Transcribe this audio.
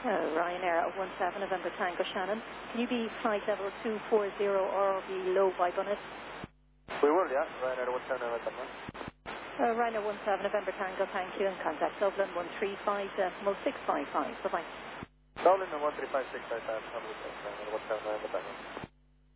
Ryanair 17 November Tango Shannon. Can you be flight level 240 or below by Bunnet? We will, yeah. Ryanair 17 November. Ryanair 17 November Tango, thank you. And contact Dublin 135 decimal 655. Bye-bye. Dublin 135 655. 17 November Tango.